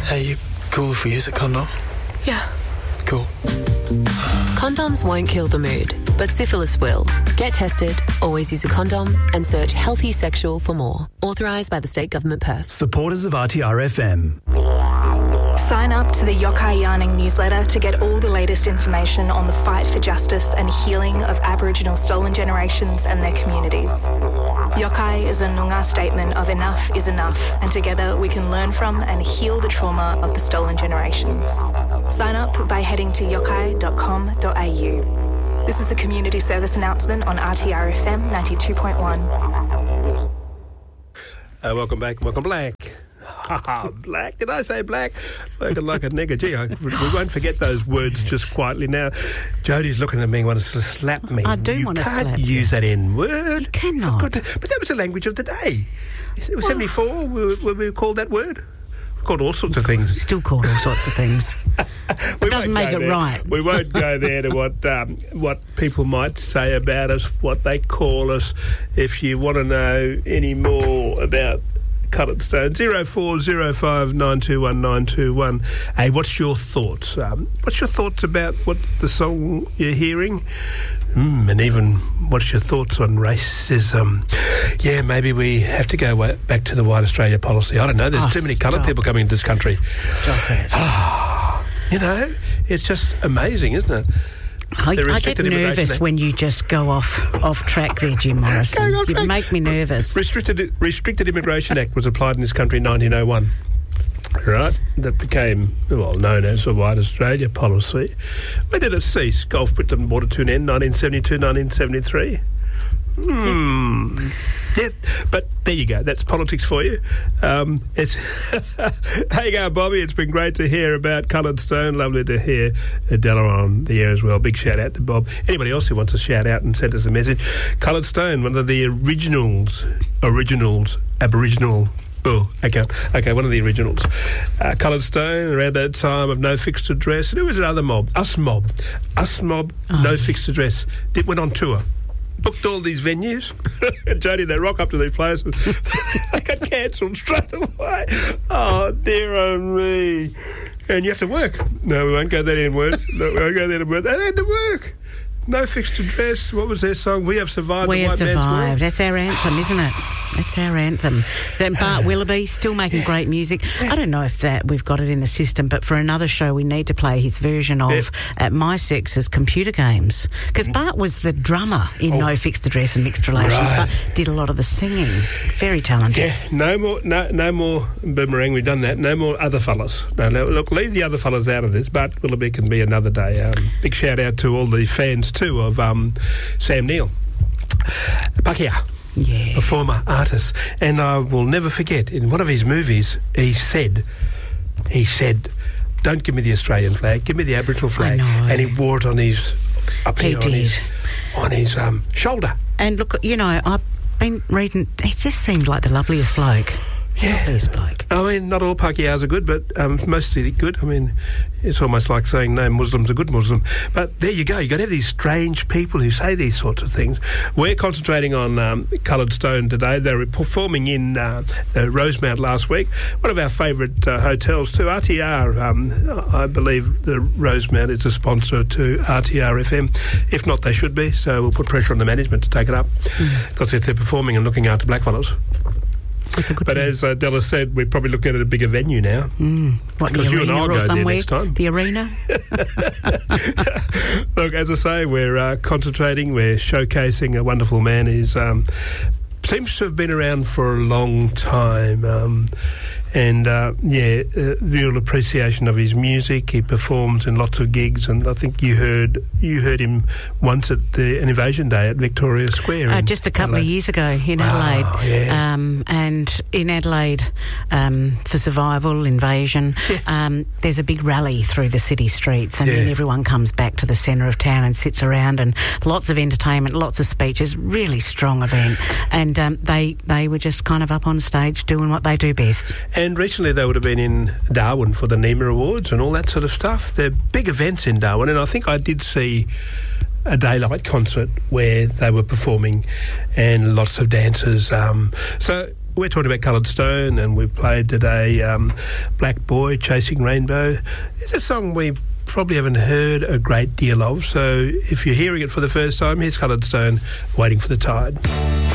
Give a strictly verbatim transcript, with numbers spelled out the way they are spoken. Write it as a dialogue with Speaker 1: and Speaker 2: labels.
Speaker 1: Hey, you cool if we use a condom?
Speaker 2: Yeah.
Speaker 1: Cool.
Speaker 3: Condoms won't kill the mood, but syphilis will. Get tested, always use a condom, and search Healthy Sexual for more. Authorised by the State Government Perth.
Speaker 4: Supporters of R T R F M.
Speaker 5: Sign up to the Yokai Yarning newsletter to get all the latest information on the fight for justice and healing of Aboriginal stolen generations and their communities. Yokai is a Noongar statement of enough is enough, and together we can learn from and heal the trauma of the stolen generations. Sign up by heading to yokai dot com dot a u. This is a community service announcement on R T R F M ninety-two point one.
Speaker 6: Uh, welcome back, welcome black. Black, did I say black? Looking like a nigger. Gee, I, we won't forget those words just quietly now. Jodie's looking at me, wants to slap me.
Speaker 7: I do
Speaker 6: you
Speaker 7: want to slap you.
Speaker 6: can't use that N-word.
Speaker 7: You cannot.
Speaker 6: But that was the language of the day. It was seventy-four when we, we called that word. We called all sorts of things.
Speaker 7: Still called all sorts of things. It doesn't make it
Speaker 6: there.
Speaker 7: right.
Speaker 6: We won't go there to what um, what people might say about us, what they call us. If you want to know any more about Coloured Stone, zero four zero five nine two one nine two one. Hey, what's your thoughts? Um, what's your thoughts about what the song you're hearing? Mm, and even what's your thoughts on racism? Yeah, maybe we have to go way back to the White Australia policy. I don't know. There's
Speaker 7: oh,
Speaker 6: too many
Speaker 7: stop.
Speaker 6: coloured people coming into this country.
Speaker 7: Stop it.
Speaker 6: You know, it's just amazing, isn't it?
Speaker 7: I, I get nervous when you just go off off track there, Jim Morrison. You track. make me nervous.
Speaker 6: Restricted Restricted Immigration Act was applied in this country in nineteen oh one. Right? That became, well, known as the White Australia policy. When did it cease? Gulf Britain brought it to an end, nineteen seventy-two, nineteen seventy-three. Hmm. Yeah, but there you go. That's politics for you. Um, it's How you going, Bobby? It's been great to hear about Coloured Stone. Lovely to hear Della on the air as well. Big shout out to Bob. Anybody else who wants to shout out and send us a message? Coloured Stone, one of the originals, originals, Aboriginal. Oh, okay, okay, one of the originals. Uh, Coloured Stone, around that time of No Fixed Address. And who was another mob? Us Mob. Us Mob, oh. No Fixed Address. It went on tour. Booked all these venues. And Jodie, they rock up to these places. They got cancelled straight away. Oh, dear oh me. And you have to work. No, we won't go there in word. No, we won't go there in word. They had to work. No Fixed Address. What was their song? We Have Survived
Speaker 7: we
Speaker 6: the
Speaker 7: White
Speaker 6: Man's War.
Speaker 7: We Have Survived. That's our anthem, isn't it? That's our anthem. Then Bart Willoughby, still making great music. I don't know if that we've got it in the system, but for another show we need to play his version of yeah. At My Sex's Computer Games. Because Bart was the drummer in oh. No Fixed Address and Mixed Relations, right. but did a lot of the singing. Very talented.
Speaker 6: Yeah, no more no, no more Boomerang, we've done that. No more other fellas. No, no, look, leave the other fellas out of this. Bart Willoughby can be another day. Um, big shout out to all the fans too of um, Sam Neill. Pakeha.
Speaker 7: Yeah.
Speaker 6: A former artist. And I will never forget, in one of his movies, he said, he said, don't give me the Australian flag, give me the Aboriginal flag.
Speaker 7: I know.
Speaker 6: And he wore it on his, up
Speaker 7: he
Speaker 6: here
Speaker 7: did.
Speaker 6: on his, on his um, shoulder.
Speaker 7: And look, you know, I've been reading, he just seemed like the loveliest bloke.
Speaker 6: Yeah.
Speaker 7: Loveliest bloke.
Speaker 6: I mean, not all Pakihas are good, but um, mostly good. I mean, it's almost like saying no Muslim's a good Muslim. But there you go. You've got to have these strange people who say these sorts of things. We're concentrating on um, Coloured Stone today. They were performing in uh, uh, Rosemount last week, one of our favourite uh, hotels too. R T R, um, I believe the Rosemount is a sponsor to R T R F M. If not, they should be. So we'll put pressure on the management to take it up. Because mm. if they're performing and looking after blackfellas.
Speaker 7: That's a good
Speaker 6: but
Speaker 7: thing.
Speaker 6: as uh, Della said, we're probably looking at a bigger venue now.
Speaker 7: Mm. What, the
Speaker 6: you and
Speaker 7: arena
Speaker 6: I'll
Speaker 7: or
Speaker 6: go
Speaker 7: somewhere?
Speaker 6: There next time.
Speaker 7: The arena?
Speaker 6: Look, as I say, we're uh, concentrating, we're showcasing a wonderful man who's um, seems to have been around for a long time. Um, and, uh, yeah, uh, real appreciation of his music. He performs in lots of gigs, and I think you heard you heard him once at the, an Invasion Day at Victoria Square.
Speaker 7: Uh, just a couple
Speaker 6: Adelaide.
Speaker 7: of years ago in
Speaker 6: wow,
Speaker 7: Adelaide.
Speaker 6: Yeah.
Speaker 7: Um, and in Adelaide, um, for Survival, Invasion, yeah. um, there's a big rally through the city streets, and yeah. then everyone comes back to the centre of town and sits around, and lots of entertainment, lots of speeches, really strong event. And um, they, they were just kind of up on stage doing what they do best.
Speaker 6: And recently they would have been in Darwin for the NEMA Awards and all that sort of stuff. They're big events in Darwin, and I think I did see a daylight concert where they were performing and lots of dancers. Um, so we're talking about Coloured Stone, and we've played today um, Black Boy, Chasing Rainbow. It's a song we probably haven't heard a great deal of, so if you're hearing it for the first time, here's Coloured Stone, Waiting for the Tide.